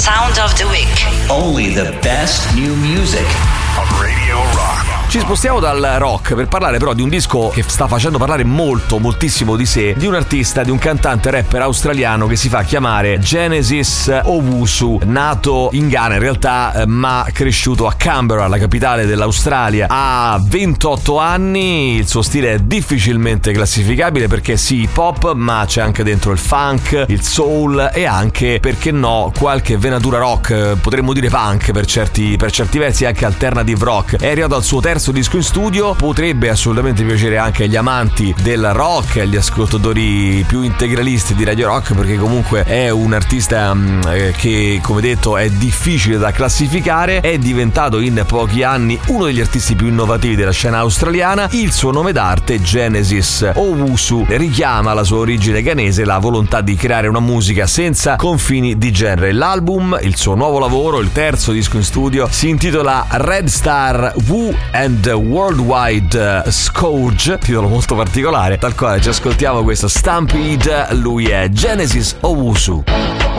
Sound of the Week. Only the best new music on Radio Rock. Ci spostiamo dal rock per parlare però di un disco che sta facendo parlare moltissimo di sé, di un artista, di un cantante rapper australiano che si fa chiamare Genesis Owusu, nato in Ghana in realtà ma cresciuto a Canberra, la capitale dell'Australia. Ha 28 anni, il suo stile è difficilmente classificabile perché sì, hip hop, ma c'è anche dentro il funk, il soul e anche, perché no, qualche venatura rock, potremmo dire punk per certi versi, anche alternative rock. È arrivato al suo terzo disco in studio, potrebbe assolutamente piacere anche agli amanti del rock e agli ascoltatori più integralisti di Radio Rock, perché comunque è un artista che, come detto, è difficile da classificare. È diventato in pochi anni uno degli artisti più innovativi della scena australiana. Il suo nome d'arte, Genesis Owusu, richiama la sua origine ghanese, la volontà di creare una musica senza confini di genere. L'album, il suo nuovo lavoro, il terzo disco in studio, si intitola Red Star Woo and Worldwide Scourge, titolo molto particolare, dal quale ci ascoltiamo questo Stampede. Lui è Genesis Owusu.